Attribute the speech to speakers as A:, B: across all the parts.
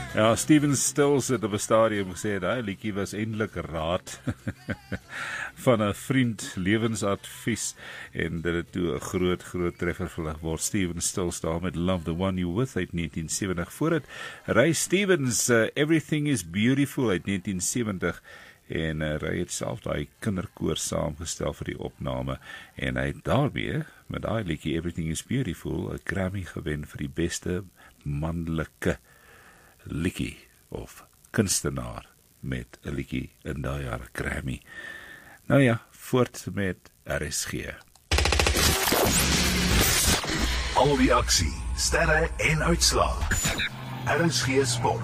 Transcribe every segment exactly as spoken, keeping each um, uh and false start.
A: Ja, Steven Stills het op 'n stadium gesê dat hy liedjie was eintlik raad van 'n vriend, lewensadvies, en dit het toe 'n groot, groot treffer geword. Steven Stills daar met Love the One You With uit negentien sewentig. Voor dit, Ray Stevens, uh, Everything is Beautiful uit negentien sewentig, en uh, Ray het self daai kinderkoor saamgestel vir die opname, en hy het daarmee, met daai liedjie Everything is Beautiful, 'n Grammy gewen vir die beste manlike liedjie of kunstenaar met 'n liedjie in daai jaar, Grammy. Nou ja, voort met R S G.
B: Al die aksie, sterre en uitslae. R S G Sport.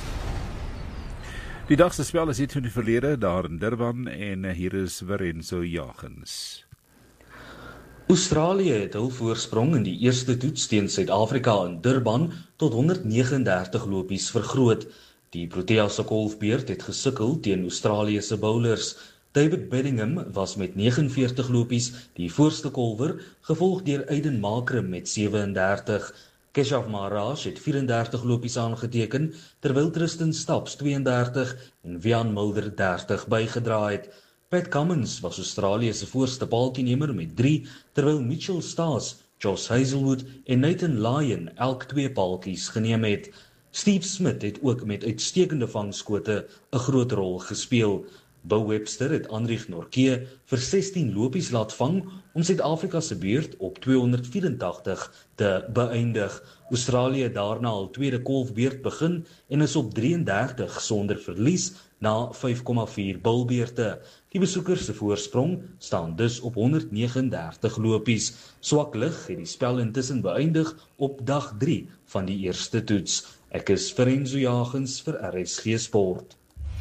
A: Die dag se spel is iets van die verlede daar in Durban, en hier is Lorenzo Jagens.
C: Australië het hul voorsprong in die eerste toets teen Suid-Afrika in Durban tot honderd vyf een dertig lopies vergroot. Die Proteas se golfbeurt het gesukkel teen Australië se bowlers. David Bellingham was met vyf nege een lopies die voorste kolwer, gevolg deur Aiden Markram met sewe en dertig. Keshav Maharaj het vyf en dertig lopies aangeteken, terwyl Tristan Staps twee en dertig en Wian Mulder dertig bygedra het. Pat Cummins was Australië se voorste paaltjienemer met drie, terwyl Mitchell Starc, Josh Hazlewood en Nathan Lyon elk twee paaltjies geneem het. Steve Smith het ook met uitstekende vangskote 'n groot rol gespeel. Bo Webster het Anrich Nortje vir sestien lopies laat vang om Suid-Afrika se beurt op tweehonderd vyerentagtig te beëindig. Australië het daarna al tweede golfbeurt begin en is op drie en dertig sonder verlies na vyf komma vier bilbeurte. Die besoekers se voorsprong staan dus op honderd vyf en dertig lopies. Swak lig het die spel intussen beëindig op dag drie van die eerste toets. Ek is Lorenzo Jagens vir R S G Sport.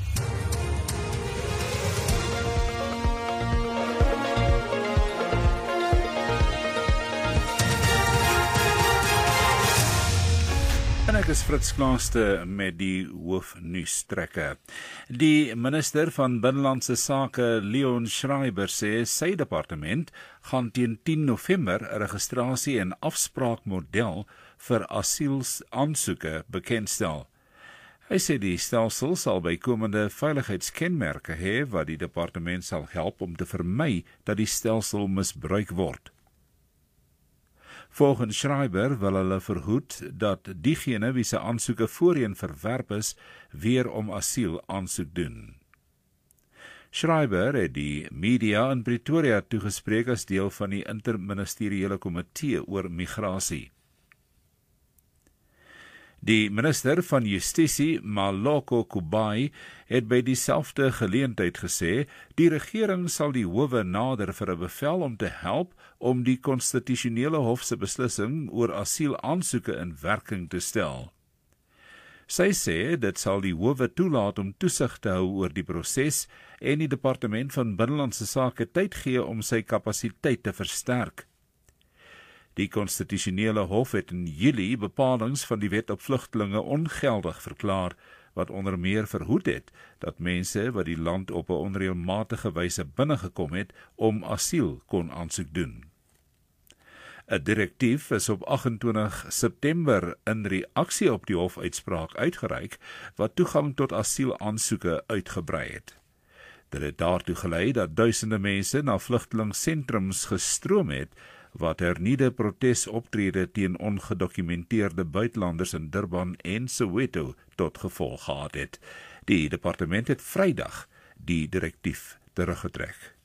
A: En ek is Frits Klaaste met die hoofnuustrekke. Die minister van Binnelandse Sake, Leon Schreiber, sê sy departement gaan teen tien November 'n registrasie en afspraakmodel vir asielaansoeke bekendstel. Hy sê die stelsel sal bykomende veiligheidskenmerke hê wat die departement sal help om te vermy dat die stelsel misbruik word. Volgens Schreiber wil hulle verhoed dat diegene wie se aansoeke voorheen verwerp is, weer om asiel aansoek doen. Schreiber het die media in Pretoria toegespreek as deel van die interministeriële komitee oor migrasie. Die minister van Justisie, Maloko Kubai, het by dieselfde geleentheid gesê, die regering sal die howe nader vir 'n bevel om te help om die konstitusionele hof se beslissing oor asielaansoeke in werking te stel. Sy sê dit sal die howe toelaat om toesig te hou oor die proses en die departement van Binnelandse Sake tyd gee om sy kapasiteit te versterk. Die konstitusionele hof het in Julie bepalings van die wet op vlugtelinge ongeldig verklaar, wat onder meer verhoed het dat mense wat die land op 'n onreëlmatige wyse binnegekom het, om asiel kon aansoek doen. 'n Direktief is op agt en twintig September in reaksie op die hofuitspraak uitgereik, wat toegang tot asielaansoeke uitgebrei het. Dit het daartoe gelei dat duisende mense na vlugtelingsentrums gestroom het, wat hernieude protesoptrede teen ongedokumenteerde buitelanders in Durban en Soweto tot gevolg gehad het. Die departement het Vrydag die direktief teruggetrek.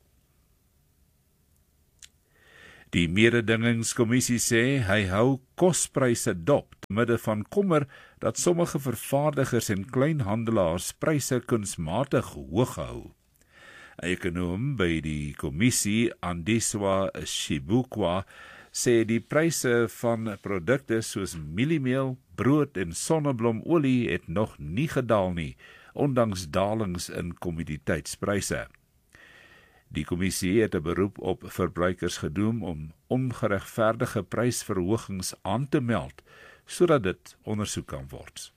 A: Die mededingingskommissie sê hy hou kospryse dop te midde van kommer dat sommige vervaardigers en kleinhandelaars pryse kunsmatig hoog hou. 'n Ekonoom by die kommissie, Andiswa Shibukwa, sê die pryse van produkte soos mieliemeel, brood en sonneblomolie het nog nie gedaal nie, ondanks dalings in kommoditeitspryse. Die kommissie het 'n beroep op verbruikers gedoen om ongeregverdige prysverhogings aan te meld, sodat dit ondersoek kan word.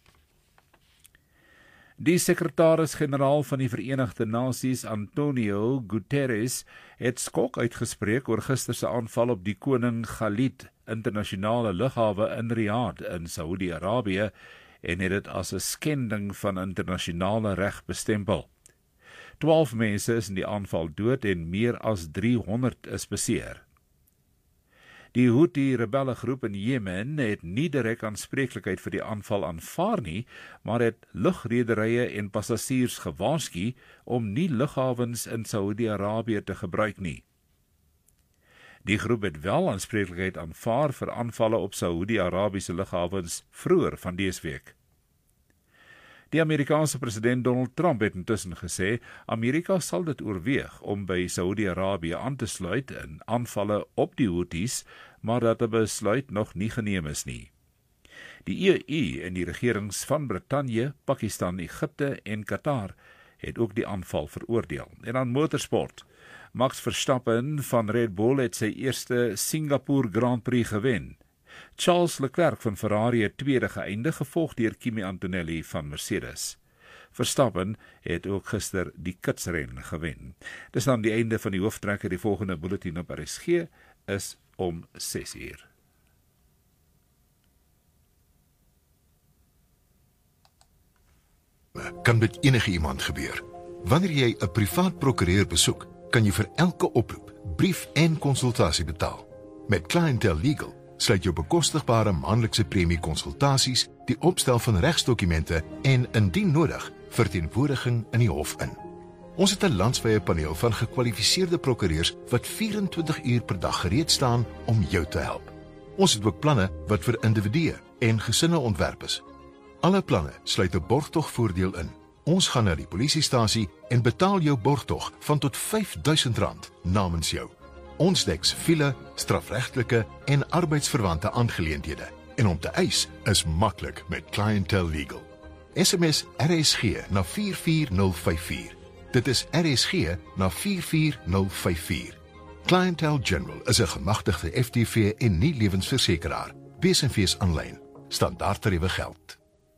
A: Die sekretaris-generaal van die Verenigde Nasies, Antonio Guterres, het skok uitgespreek oor gister se aanval op die Koning Khalid internasionale lughawe in Riyadh in Saudi-Arabië en het dit as 'n skending van internasionale reg bestempel. twaalf mense is in die aanval dood en meer as driehonderd is beseer. Die Houthi-rebellegroep in Jemen het nie direk aanspreeklikheid vir die aanval aanvaar nie, maar het lugrederye en passasiers gewaarsku om nie lughawens in Saudi-Arabië te gebruik nie. Die groep het wel aanspreeklikheid aanvaar vir aanvalle op Saudi-Arabiese lughawens vroeër van dese week. Die Amerikaanse president Donald Trump het intussen gesê, Amerika sal dit oorweeg om by Saudi-Arabië aan te sluit in aanvalle op die Houthis, maar dat 'n besluit nog nie geneem is nie. Die E U en die regerings van Brittanje, Pakistan, Egipte en Qatar het ook die aanval veroordeel. En aan motorsport. Max Verstappen van Red Bull het sy eerste Singapore Grand Prix gewen. Charles Leclerc van Ferrari het tweede geëindig, gevolg deur Kimi Antonelli van Mercedes. Verstappen het ook gister die kitsren gewen. Dis dan die einde van die hooftrekker. Die volgende bulletin op R S G is om ses uur.
D: Kan met enige iemand gebeur. Wanneer jy 'n privaat prokureur besoek, kan jy vir elke oproep, brief en konsultasie betaal. Met Clientele Legal sluit jou bekostigbare maandelikse premie konsultasies, die opstel van regsdokumente en, indien nodig, verteenwoordiging in die hof in. Ons het 'n landwyse paneel van gekwalifiseerde prokureurs wat vyf-en-twintig uur per dag gereed staan om jou te help. Ons het ook planne wat vir individue en gesinne ontwerp is. Alle planne sluit 'n borgtogvoordeel in. Ons gaan na die polisiestasie en betaal jou borgtog van tot vyf duisend rand namens jou. Ons dek siviele, strafregtelike en arbeidsverwante aangeleenthede. En om te eis is maklik met Clientele Legal. S M S R S G na vier vier nul vyf vier. Dit is R S G na vier vier nul vyf vier. Clientele General is 'n gemagtigde F T V en nie lewensversekeraar. Wees en wees aanlyn. Standaardtariewe geld.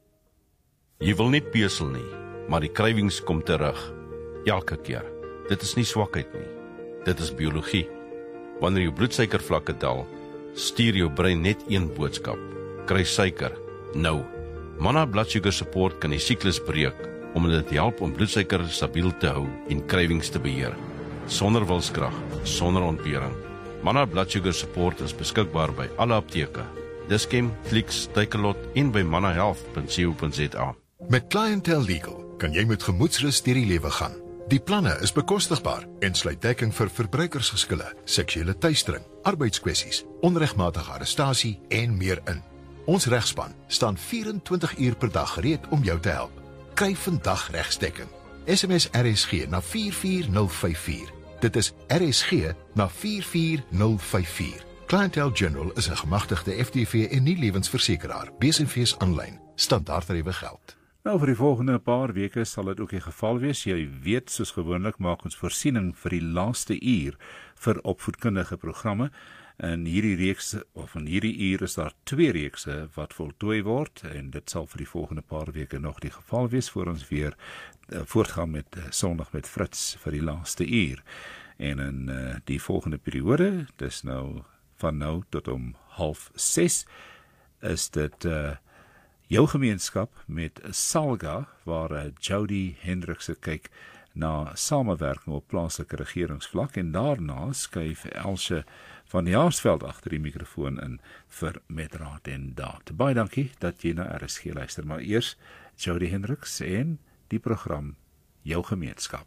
E: Jy wil nie pesel nie, maar die krywings kom terug. Elke keer. Dit is nie swakheid nie. Dit is biologie. Wanneer jou bloedsuikervlakke daal, stuur jou brein net een boodskap. Kry suiker. Nou. Manna Blood Sugar Support kan die siklus breek, omdat dit help om bloedsuiker stabiel te hou en krywings te beheer. Sonder wilskrag, sonder ontbering. Manna Blood Sugar Support is beskikbaar by alle apteke. Dis-Chem, Clicks, Takealot en by manna health punt co punt za.
D: Met Clientele Legal kan jy met gemoedsrus deur die lewe gaan. Die planne is bekostigbaar en sluit dekking vir verbruikersgeskille, seksuele teistering, arbeidskwessies, onregmatige arrestasie en meer in. Ons regspan staan vyf-en-twintig uur per dag gereed om jou te help. Kry vandag regsdekking. S M S R S G na vier vier nul vyf vier. Dit is R S G na vier vier nul vyf vier. Clientele General is 'n gemagtigde F T V en nie lewensversekeraar. Wees en wees aanlyn. Standaardtariewe geld.
A: Nou, vir die volgende paar weke sal dit ook die geval wees. Jy weet, soos gewoonlik maak ons voorsiening vir die laaste uur vir opvoedkundige programme. In hierdie reeks, of in hierdie uur is daar twee reekse wat voltooi word, en dit sal vir die volgende paar weke nog die geval wees, voor ons weer uh, voortgaan met uh, Sondag met Fritz vir die laaste uur. En in uh, die volgende periode, dis nou van nou tot om half ses, is dit uh, jou gemeenskap met Salga, waar uh, Jody Hendrikse kyk na samewerking op plaaslike regeringsvlak, en daarna skuif Elsje van Jaarsveld agter die mikrofoon in vir Met Raad en Daad. Baie dankie dat jy na R S G luister, maar eers Jody Hendriks en die program Jou Gemeenskap.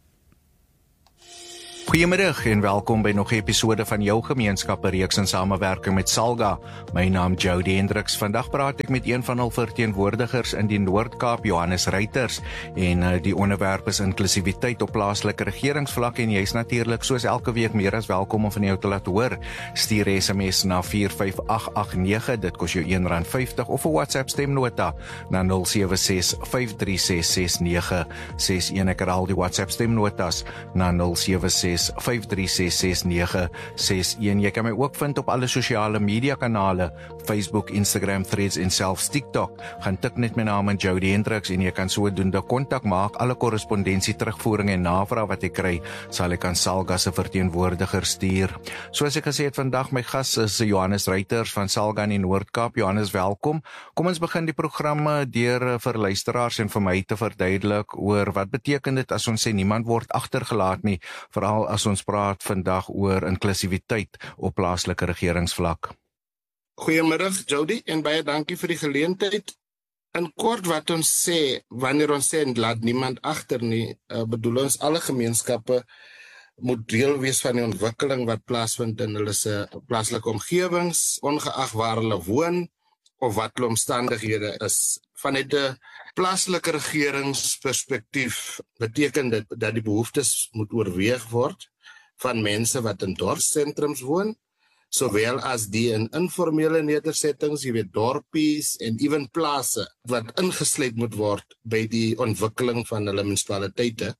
F: Goeiemiddag en welkom by nog 'n episode van Jou Gemeenskap, 'n reeks in samewerking met Salga. My naam Jody Hendriks. Vandag praat ek met een van hul verteenwoordigers in die Noord-Kaap, Johannes Reiters, en uh, die onderwerp is inklusiwiteit op plaaslike regeringsvlak, en jy's natuurlik soos elke week meer as welkom om van jou te laat hoor. Stuur S M S na vier vyf agt agt nege, dit kos jou een rand vyftig, of 'n WhatsApp stemnota na nul sewe ses vyf drie ses ses nege ses een. Ek herhaal die WhatsApp stemnotas na nul sewe ses ses vyf drie ses ses nege ses een. Jy kan my ook vind op alle sosiale media kanale, Facebook, Instagram, Threads en selfs TikTok. Gaan tik net my naam in Jody Hendricks en jy kan sodoende kontak maak. Alle korrespondensie, terugvoering en navraag wat ek kry, sal ek aan SALGA se verteenwoordiger stuur. Soos ek gesê het, vandag my gas is Johannes Reiters van SALGA in die Noord-Kaap. Johannes, welkom. Kom ons begin die programme deur vir luisteraars en vir my te verduidelik oor wat beteken dit as ons sê niemand word agtergelaat nie, veral as ons praat vandag oor inklusiwiteit op plaaslike regeringsvlak.
G: Goeiemiddag Jody en baie dankie vir die geleentheid. In kort wat ons sê, wanneer ons sê laat niemand agter nie, uh, bedoel ons alle gemeenskappe moet deel wees van die ontwikkeling wat plaasvind in hulle se plaaslike omgewings, ongeag waar hulle woon of wat hulle omstandighede is. Vanuit 'n plaaslike regeringsperspektief beteken dit dat die behoeftes moet oorweeg word van mense wat in dorpssentrums woon, sowel as die in informele nedersettings, jy weet dorpies en ewen plase wat ingesluit moet word by die ontwikkeling van hulle munisipaliteite.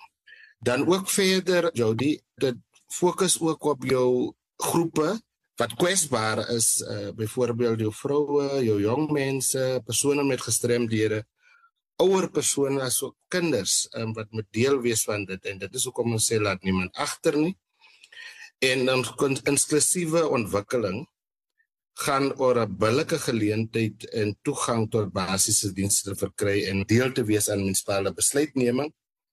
G: Dan ook verder, Jody, dit fokus ook op jou groepe wat kwesbaar is, uh, byvoorbeeld jou vroue, jou jong mense, persone met gestremdhede, ouer persone as ook kinders, um, wat moet deel wees van dit, en dit is ook om ons sê, laat niemand agter nie. En um, inklusiewe ontwikkeling gaan oor 'n billike geleentheid en toegang tot basiese dienste verkry en deel te wees aan munisipale besluitneming,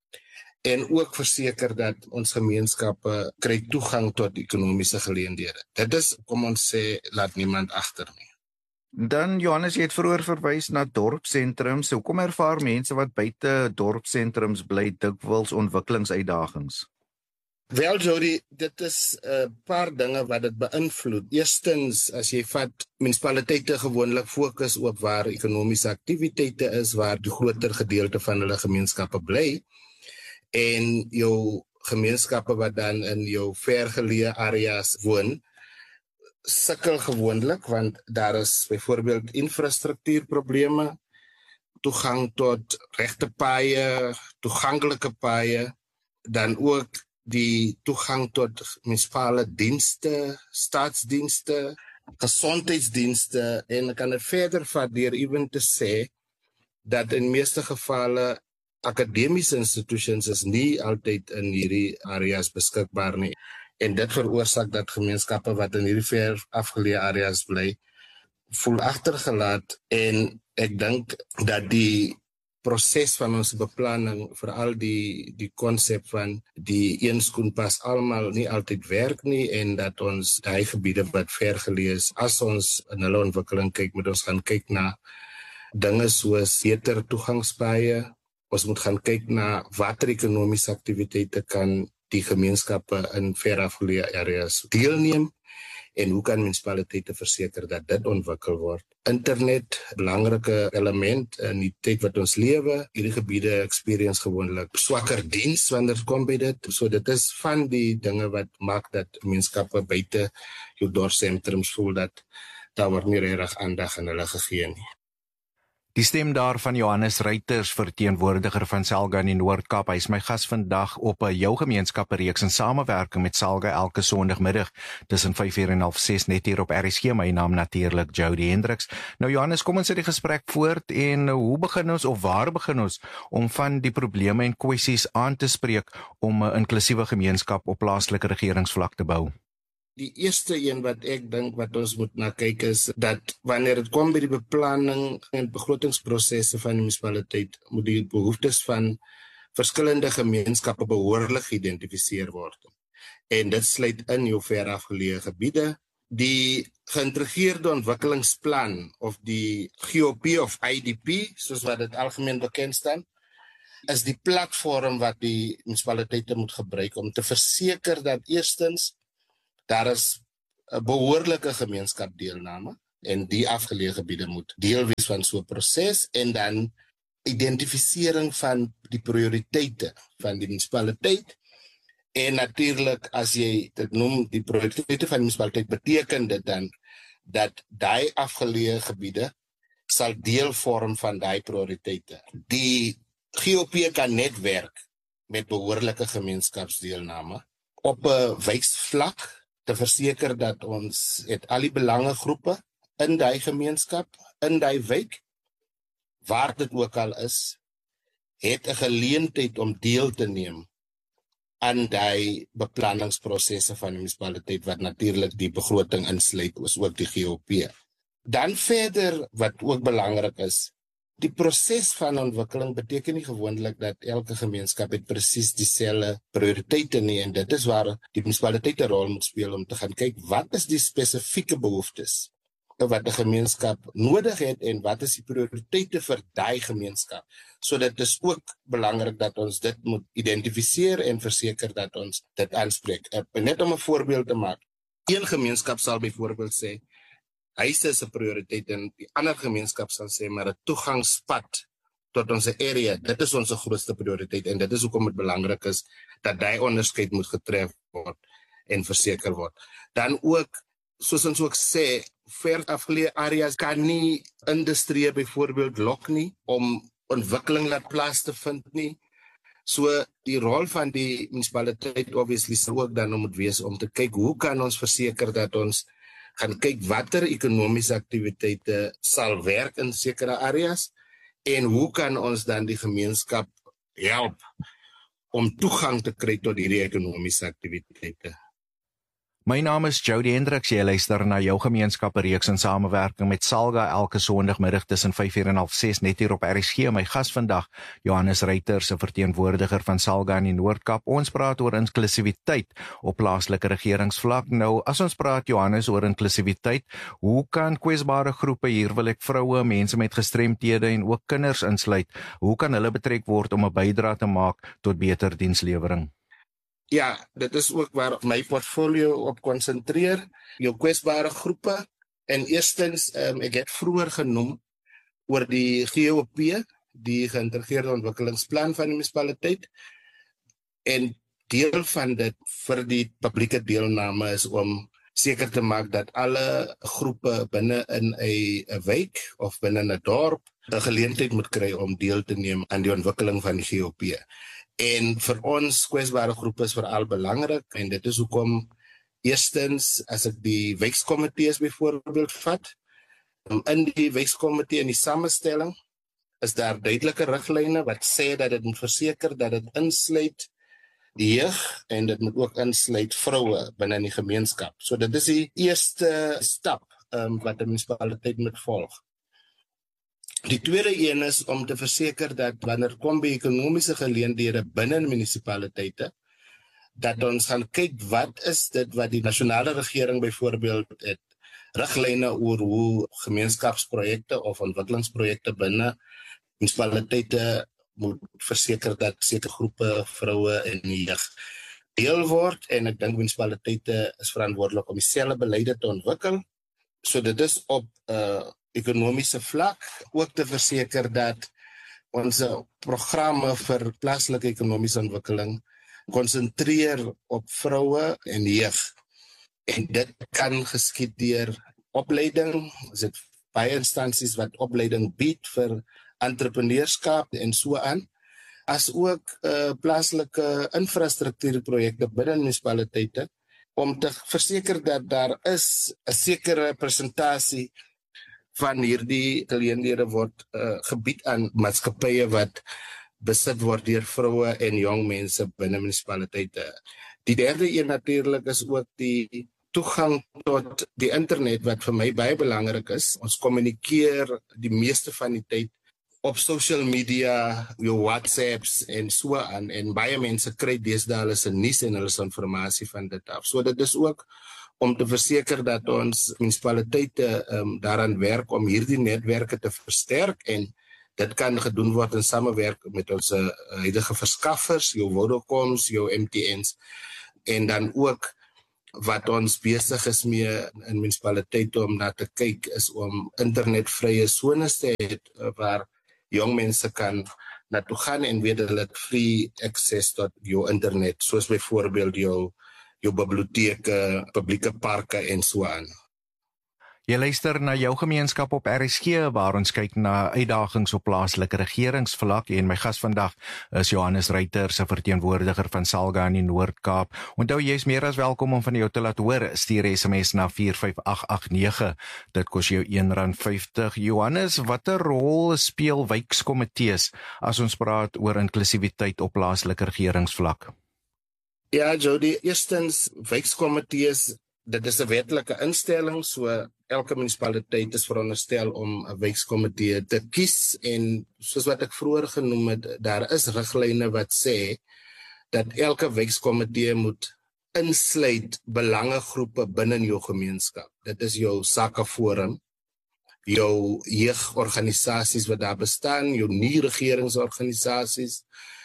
G: en ook verseker dat ons gemeenskappe kry toegang tot ekonomiese geleenthede. Dit is, kom ons sê, laat niemand agter nie.
F: Dan Johannes, jy het vroeër verwys na dorpssentrums. Hoekom ervaar mense wat buite dorpssentrums bly dikwels ontwikkelingsuitdagings?
G: Wel Jody, dit is 'n uh, paar dinge wat dit beïnvloed. Eerstens, as jy vat, munisipaliteite gewoonlik fokus op waar ekonomiese aktiwiteite is, waar die groter gedeelte van hulle gemeenskappe bly, en jou gemeenskappe wat dan in jou vergeleë areas woon, sukkel gewoonlik, want daar is byvoorbeeld infrastruktuurprobleme, toegang tot regte paaie, toeganklike paaie, dan ook die toegang tot munisipale dienste, staatsdienste, gesondheidsdienste, en ek kan dit verder vat deur ewen te sê dat in meeste gevalle akademiese institutions is nie altyd in hierdie areas beskikbaar nie. En dit veroorsaak dat gemeenskappe wat in hierdie ver afgeleë areas bly, voel agtergelaat, en ek dink dat die proses van ons beplanning, veral die die konsep van die een skoen pas almal, nie altyd werk nie, en dat ons daai gebiede wat vergeleë is, as ons in hulle ontwikkeling kyk, moet ons gaan kyk na dinge soos beter toegangspaaie. Ons moet gaan kyk na watter ekonomiese aktiwiteite kan die gemeenskappe in verafgeleë areas deelneem, en hoe kan munisipaliteite verseker dat dit ontwikkel word. Internet, belangrike element in die tyd wat ons lewe. Hierdie gebiede experience gewoonlik swakker diens wanneer dit kom by dit. So dit is van die dinge wat maak dat gemeenskappe buite jou dorpssentrums voel dat daar word nie regtig aandag aan hulle gegee nie.
F: Die stem daar van Johannes Reiters, verteenwoordiger van SALGA in die Noord-Kaap. Hy is my gas vandag op 'n jou gemeenskappe reeks in samewerking met SALGA elke Sondagmiddag tussen vyf uur en half ses net hier op R S G. My naam natuurlik Jody Hendricks. Nou Johannes, kom ons sit die gesprek voort, en hoe begin ons of waar begin ons om van die probleme en kwessies aan te spreek om 'n inklusiewe gemeenskap op plaaslike regeringsvlak te bou?
G: Die eerste een wat ek dink wat ons moet na kyk is dat wanneer dit kom by die beplanning en begrotingsprosesse van die munisipaliteit, moet die behoeftes van verskillende gemeenskappe behoorlik geïdentifiseer word. En dit sluit in jou verafgeleë gebiede. Die geïntegreerde ontwikkelingsplan of die G O P of I D P, soos wat dit algemeen bekend staan, is die platform wat die munisipaliteite moet gebruik om te verseker dat eerstens daar is 'n behoorlike gemeenskapdeelname, en die afgeleë gebiede moet deel wees van so 'n proses, en dan identifisering van die prioriteite van die munisipaliteit. En natuurlik, as jy dit noem die prioriteite van die munisipaliteit, beteken dit dan dat daai afgeleë gebiede sal deel vorm van daai prioriteite. Die G O P kan net werk met behoorlike gemeenskapsdeelname op 'n wijksvlak te verseker dat ons het al die belangegroepe in die gemeenskap, in die wijk, waar dit ook al is, het 'n geleentheid om deel te neem aan die beplanningsprosesse van die munisipaliteit, wat natuurlik die begroting insluit, is ook die G O P. Dan verder, wat ook belangrik is, die proses van ontwikkeling beteken nie gewoonlik dat elke gemeenskap het presies dieselfde prioriteite nie, en dit is waar die munisipaliteit 'n rol moet speel om te gaan kyk wat is die spesifieke behoeftes wat 'n gemeenskap nodig het en wat is die prioriteite vir daai gemeenskap. So dit is ook belangrik dat ons dit moet identifiseer en verseker dat ons dit aanspreek. Net om 'n voorbeeld te maak. Een gemeenskap sal byvoorbeeld sê huise is 'n prioriteit en die ander gemeenskap sal sê maar 'n toegangspad tot ons area, dit is ons grootste prioriteit en dit is hoekom dit belangrik is dat daai onderskeid moet getref word en verseker word. Dan ook, soos ons ook sê, ver afgeleë areas kan nie industrie byvoorbeeld lok nie om ontwikkeling laat plaas te vind nie. So die rol van die munisipaliteit obviously sal ook dan moet wees om te kyk hoe kan ons verseker dat ons gaan kyk watter ekonomiese aktiwiteite sal werk in sekere areas en hoe kan ons dan die gemeenskap help om toegang te kry tot hierdie ekonomiese aktiwiteite.
F: My naam is Jody Hendriks, jy luister na jou gemeenskap 'n reeks in samewerking met Salga elke Sondagmiddag tussen vyf uur en half ses net hier op R S G. My gas vandag, Johannes Reiters, 'n verteenwoordiger van Salga in die Noord-Kaap. Ons praat oor inklusiwiteit op plaaslike regeringsvlak. Nou, as ons praat, Johannes, oor inklusiwiteit, hoe kan kwesbare groepe, hier wil ek vroue, mense met gestremthede en ook kinders insluit, hoe kan hulle betrek word om 'n bydrae te maak tot beter dienslewering?
G: Ja, dit is ook waar my portfolio op konsentreer, jou kwesbare groepe. En eerstens, um, ek het vroeër genoem oor die G O P, die geïntegreerde ontwikkelingsplan van die munisipaliteit. En deel van dit vir die publieke deelname is om seker te maak dat alle groepe binne in 'n wijk of binne 'n dorp 'n geleentheid moet kry om deel te neem aan die ontwikkeling van die G O P. En vir ons kwesbare groepe is veral belangrik en dit is hoekom eerstens as ek die wijkskomitees byvoorbeeld vat, in die wijkskomitee en die samestelling is daar duidelike riglyne wat sê dat dit moet verseker dat dit insluit die jeug en dit moet ook insluit vroue binne in die gemeenskap. So dit is die eerste stap um, wat die munisipaliteit moet volg. Die tweede een is om te verseker dat wanneer kom by ekonomiese geleenthede binne munisipaliteite, dat ons gaan kyk wat is dit wat die nasionale regering byvoorbeeld het riglyne oor hoe gemeenskapsprojekte of ontwikkelingsprojekte binne munisipaliteite moet verseker dat sekere groepe vroue en jeug deel word en ek dink munisipaliteite is verantwoordelik om dieselfde beleide te ontwikkel. So dit is op 'n uh, ekonomiese vlak ook te verseker dat ons programme vir plaaslike ekonomiese ontwikkeling konsentreer op vroue en jeug. En dit kan geskied deur opleiding, is dit baie instansies wat opleiding bied vir entrepreneurskap en so aan, as ook uh, plaaslike infrastruktuurprojekte binne munisipaliteite om te verseker dat daar is 'n sekere persentasie van hierdie geleenthede word uh, gebied aan maatskappye wat besit word deur vroue en jong mense binne munisipaliteite. Die derde een natuurlik is ook die toegang tot die internet wat vir my baie belangrik is. Ons kommunikeer die meeste van die tyd op social media, jou WhatsApps en so aan en baie mense kry deesdae hulle se nuus en hulle se inligting van dit af. So dit is ook om te verseker dat ons munisipaliteite um, daaraan werk om hierdie netwerke te versterk en dit kan gedoen word in samewerk met ons uh, huidige verskaffers, jou Vodacoms, jou M T N's en dan ook wat ons besig is mee in munisipaliteite om na te kyk is om internetvrye sones te hê uh, waar jong mense kan na toe gaan en weet hulle het free access tot jou internet, soos byvoorbeeld jou jou biblioteke, publieke parke en so aan.
F: Jy luister na jou gemeenskap op R S G waar ons kyk na uitdagings op plaaslike regeringsvlak en my gas vandag is Johannes Reiters, 'n verteenwoordiger van SALGA in die Noord-Kaap. Onthou jy is meer as welkom om van jou te laat hoor. Stuur S M S na vier vyf agt agt nege. Dit kos jou een rand vyftig. Johannes, watter rol speel wijkskomitees as ons praat oor inklusiwiteit op plaaslike regeringsvlak?
G: Ja, Jody, eerstens wijkskomitees, dit is 'n wetlike instelling, so elke munisipaliteit is veronderstel om 'n wijkskomitee te kies en soos wat ek vroeër genoem het, daar is riglyne wat sê dat elke wijkskomitee moet insluit belangegroepe binne jou gemeenskap. Dit is jou sakeforum, jou jeugorganisasies wat daar bestaan, jou nie-regeringsorganisasies,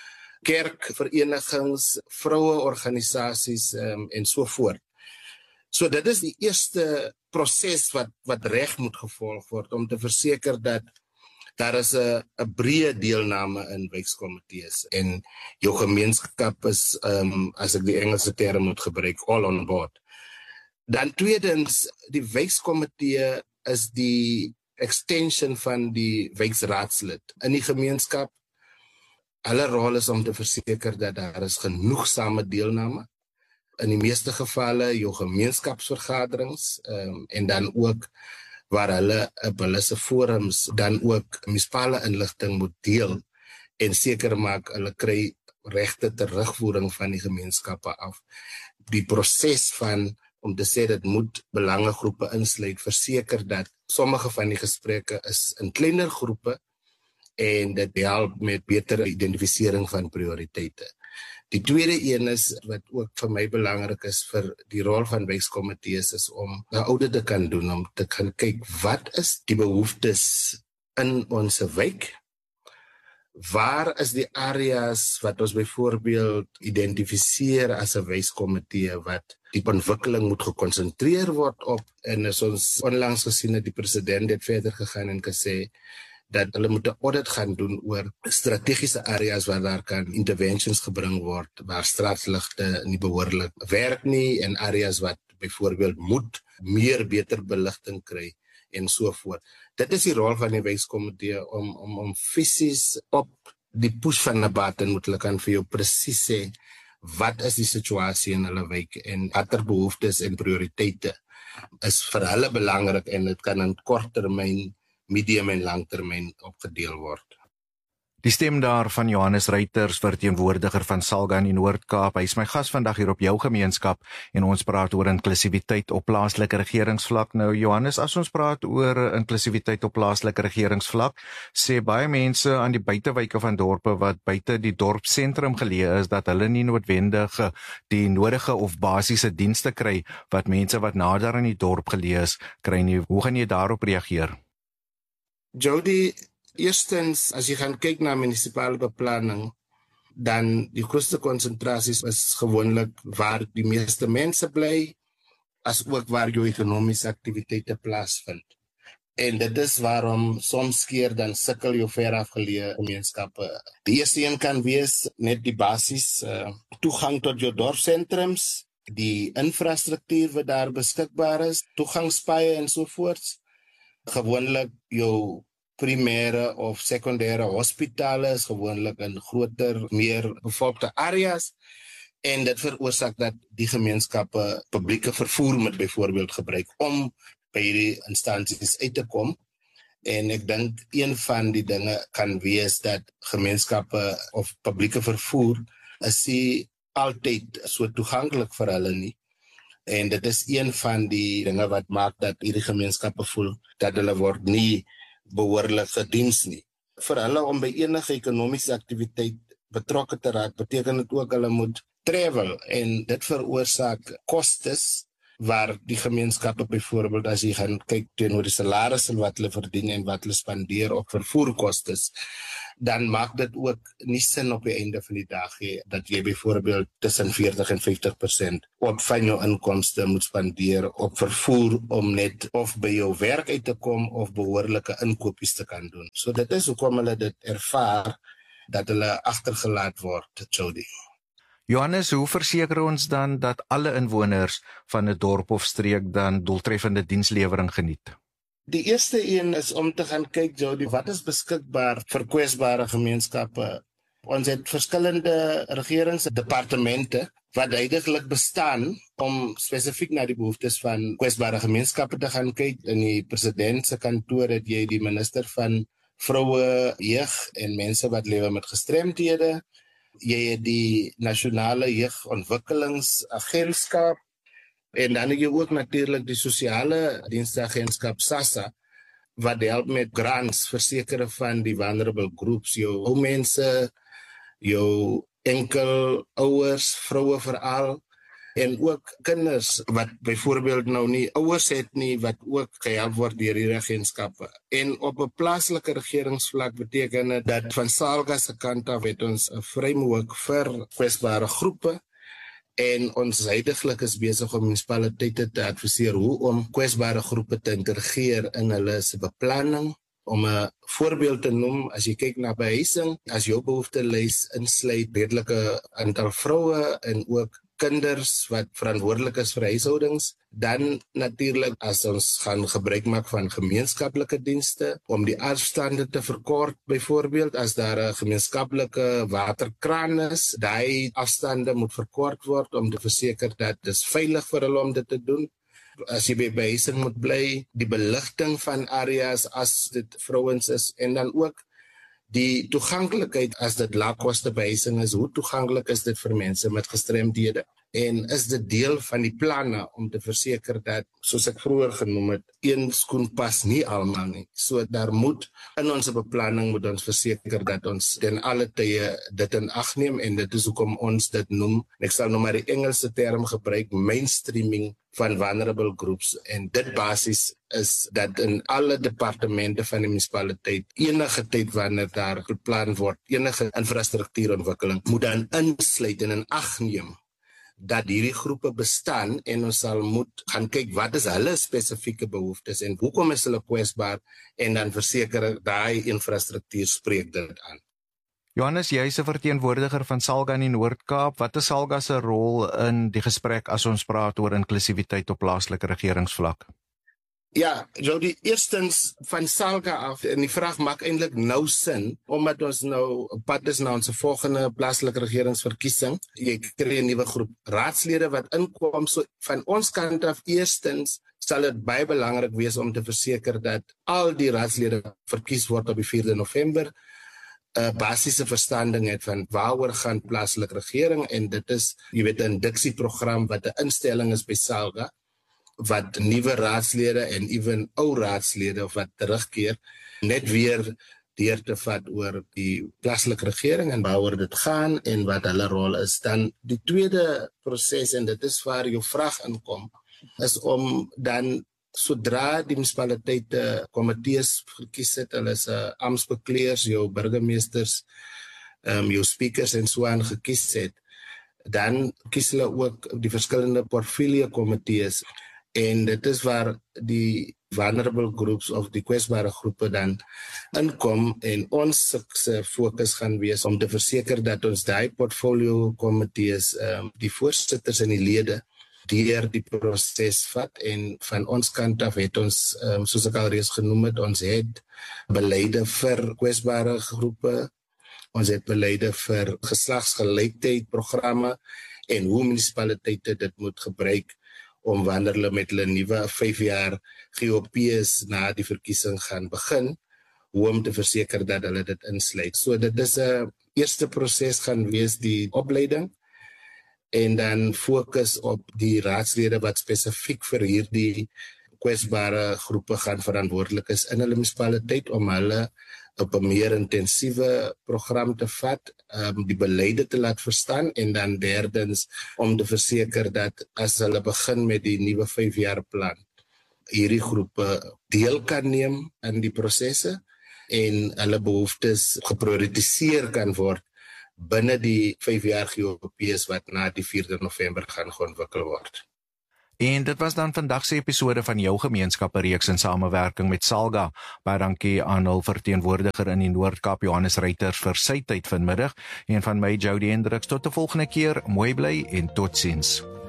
G: kerkverenigings, vroueorganisasies um, en so voort. So dit is die eerste proses wat wat reg moet gevolg word om te verseker dat daar is 'n 'n breë deelname in wijkskomitees en jou gemeenskap is um, as ek die Engelse term moet gebruik, all on board. Dan tweedens, die wijkskomitee is die extension van die wijksraadslid in die gemeenskap. Hulle rol is om te verseker dat daar is genoegsame deelname. In die meeste gevalle jou gemeenskapsvergaderings um, en dan ook waar hulle op hulle se forums dan ook munisipale inligting moet deel en seker maak hulle kry regte terugvoering van die gemeenskappe af. Die proses van om te sê dat moet belangegroepe insluit, verseker dat sommige van die gesprekke is in kleiner groepe en dit help met beter identifisering van prioriteite. Die tweede een is, wat ook vir my belangrik is vir die rol van wijkskomitees, is om 'n audit te kan doen, om te kan kyk wat is die behoeftes in ons wijk, waar is die areas wat ons byvoorbeeld identifiseer as 'n wijkkomitee wat die ontwikkeling moet gekonsentreer word op, en as ons onlangs gesien het, die president het verder gegaan en gesê, dat hulle moet 'n audit gaan doen oor strategiese areas waar daar kan interventions gebring word, waar straatsligte nie behoorlik werk nie, en areas wat byvoorbeeld moet meer beter beligting kry, en so voort. Dit is die rol van die wijkskomitee, om, om, om fisies op die push van Nabaten moet hulle kan vir jou presies sê, wat is die situasie in hulle wijk, en watter behoeftes en prioriteite is vir hulle belangrik, en dit kan in korttermyn, medium en langtermyn opgedeel word.
F: Die stem daar van Johannes Reiters, verteenwoordiger van SALGA in die Noord-Kaap. Hy is my gas vandag hier op jou gemeenskap en ons praat oor inklusiwiteit op plaaslike regeringsvlak. Nou Johannes, as ons praat oor inklusiwiteit op plaaslike regeringsvlak, sê baie mense aan die buitewyke van dorpe wat buite die dorpsentrum geleë is, dat hulle nie noodwendig die nodige of basiese dienste kry wat mense wat nader aan die dorp geleë is kry nie. Hoe gaan jy daarop reageer?
G: Jody, eerstens, as jy gaan kyk na munisipale beplanning, dan die grootste konsentrasies is gewoonlik waar die meeste mense bly, as ook waar jou ekonomiese aktiwiteite plaasvind. En dit is waarom soms keer dan sukkel jou ver afgeleë gemeenskappe. Die eerste een kan wees net die basis uh, toegang tot jou dorpsentrums, die infrastruktuur wat daar beskikbaar is, toegangspaaie en so voort. Gewoonlik jou primêre of sekondêre hospitale is gewoonlik in groter, meer bevolkte areas, en dit veroorsaak dat die gemeenskappe publieke vervoer moet byvoorbeeld gebruik om by hierdie instansies uit te kom. En ek dink een van die dinge kan wees dat gemeenskappe of publieke vervoer is nie altyd so toeganklik vir hulle nie. En dit is een van die dinge wat maak dat hierdie gemeenskappe voel dat hulle word nie behoorlik gediens nie. Vir hulle om by enige ekonomiese aktiwiteit betrokke te raak, beteken dit ook hulle moet travel, en dit veroorsaak kostes waar die gemeenskappe byvoorbeeld, as jy gaan kyk teenoor die salarisse wat hulle verdien en wat hulle spandeer op vervoerkostes, dan maak dit ook nie sin op die einde van die dag hee, dat jy byvoorbeeld tussen veertig en vyftig persent op van jou inkomste moet spandeer op vervoer om net of by jou werk uit te kom of behoorlike inkopies te kan doen. So dit is hoekom hulle dit ervaar dat hulle agtergelaat word, Jody.
F: Johannes, hoe verseker ons dan dat alle inwoners van 'n dorp of streek dan doeltreffende dienslewering geniet?
G: Die eerste een is om te gaan kyk, Jody, wat is beskikbaar vir kwesbare gemeenskappe. Ons het verskillende regeringsdepartemente wat duidelik bestaan om spesifiek na die behoeftes van kwesbare gemeenskappe te gaan kyk. In die president se kantoor het jy die minister van vroue, jeug en mense wat lewe met gestremdhede. Jy het die nasionale jeugontwikkelingsagentskap en dan het jy ook natuurlik die sosiale diensagentskap SASSA wat help met grants vir sekere van die vulnerable groups, jou ou mense, jou enkel ouers, vroue veral en ook kinders wat byvoorbeeld nou nie ouers het nie wat ook gehelp word deur die agentskappe. En op 'n plaaslike regeringsvlak beteken dit dat van SALGA se kant af het ons 'n framework vir kwesbare groepe en ons huidigelik is besig om munisipaliteite te adviseer hoe om kwesbare groepe te integreer in hulle se beplanning. Om 'n voorbeeld te noem, as jy kyk na behuising, as jou behoeftelys insluit redelike aantal vroue en ook kinders wat verantwoordelik is vir huishoudings, dan natuurlik as ons gaan gebruik maak van gemeenskaplike dienste om die afstande te verkort, byvoorbeeld as daar 'n gemeenskaplike waterkraan is, daai afstande moet verkort word om te verseker dat dit veilig vir hulle om dit te doen. As jy by behuising moet bly, die beligting van areas as dit vrouens is en dan ook die toeganklikheid as dit laagkoste behuising is, hoe toeganklik is dit vir mense met gestremdhede en is dit deel van die planne om te verseker dat, soos ek vroeër genoem het, een skoen pas nie almal nie. So daar moet in ons beplanning moet ons verseker dat ons ten alle tye dit in ag neem en dit is hoekom ons dit noem, ek sal nou maar die Engelse term gebruik, mainstreaming van vulnerable groups en dit basies is dat in alle departemente van die munisipaliteit enige tyd wanneer daar beplan word, enige infrastruktuurontwikkeling moet dan insluit en in ag neem dat hierdie groepe bestaan en ons sal moet gaan kyk wat is hulle spesifieke behoeftes en hoekom is hulle kwesbaar en dan verseker daai infrastruktuur spreek dit aan.
F: Johannes, jy is 'n verteenwoordiger van SALGA in die Noord-Kaap. Wat is SALGA se rol in die gesprek as ons praat oor inklusiwiteit op plaaslike regeringsvlak?
G: Ja, Jody, eerstens van SALGA af, en die vraag maak eintlik nou sin, omdat ons nou op pad is na ons volgende plaaslike regeringsverkiesing. Jy kry 'n nuwe groep raadslede wat inkom, so van ons kant af eerstens sal dit baie belangrik wees om te verseker dat al die raadslede verkies word op die vierde November, 'n basiese verstanding het van waaroor gaan plaaslike regering en dit is, jy weet, 'n induksieprogram wat 'n instelling is by SALGA wat nuwe raadslede en ewen ou raadslede of wat terugkeer net weer deur te vat oor die plaaslike regering en waaroor dit gaan en wat hulle rol is. Dan die tweede proses en dit is waar jou vraag inkom is om dan sodra die munisipaliteite komitees verkies het, hulle is uh, amptsbekleers, jou burgemeesters, um, jou speakers en so aan gekies het, dan kies hulle ook die verskillende portfolio komitees en dit is waar die vulnerable groups of die kwesbare groepe dan inkom en ons se fokus gaan wees om te verseker dat ons daai portfolio komitees, um, die voorsitters en die lede deur die proses vat en van ons kant af het ons, um, soos ek al reeds genoem het, ons het beleide vir kwesbare groepe, ons het beleide vir geslagsgelyktheid programme en hoe munisipaliteite dit moet gebruik om wanneer hulle met hulle nuwe vyf jaar G O P's na die verkiesing gaan begin, hoe om te verseker dat hulle dit insluit. So dit is 'n eerste proses gaan wees die opleiding en dan fokus op die raadslede wat spesifiek vir hierdie kwesbare groepe gaan verantwoordelik is in hulle munisipaliteit om hulle op 'n meer intensiewe program te vat, um, die beleide te laat verstaan en dan derdens om te verseker dat as hulle begin met die nuwe vyf jaar plan, hierdie groepe deel kan neem in die prosesse en hulle behoeftes geprioritiseer kan word binne die vyf jaar G O P's wat na die vierde November gaan ontwikkel word.
F: En dit was dan vandag se episode van jou gemeenskappe reeks in samewerking met Salga. Baie dankie aan hul verteenwoordiger in die Noord-Kaap, Johannes Reiters, vir sy tyd vanmiddag. En van my, Jody Hendriks, tot 'n volgende keer. Mooi bly en totsiens.